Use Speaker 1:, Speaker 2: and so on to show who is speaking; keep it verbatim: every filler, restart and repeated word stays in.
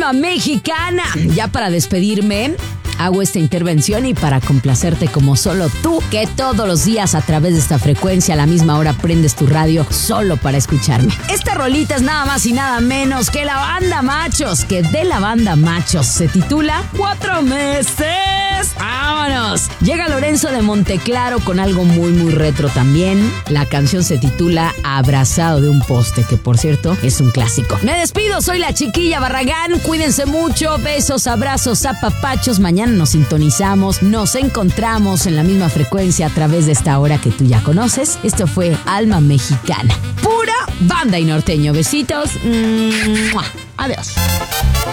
Speaker 1: Alma Mexicana. Ya para despedirme, hago esta intervención y para complacerte como solo tú, que todos los días a través de esta frecuencia a la misma hora prendes tu radio solo para escucharme. Esta rolita es nada más y nada menos que la banda Machos, que de la banda Machos se titula Cuatro Meses. ¡Vámonos! Llega Lorenzo de Monteclaro con algo muy muy retro también. La canción se titula Abrazado de un poste, que por cierto es un clásico. Me despido, soy la Chiquilla Barragán. Cuídense mucho, besos, abrazos, apapachos. Mañana nos sintonizamos, nos encontramos en la misma frecuencia a través de esta hora que tú ya conoces. Esto fue Alma Mexicana, pura banda y norteño. Besitos. ¡Mua! Adiós.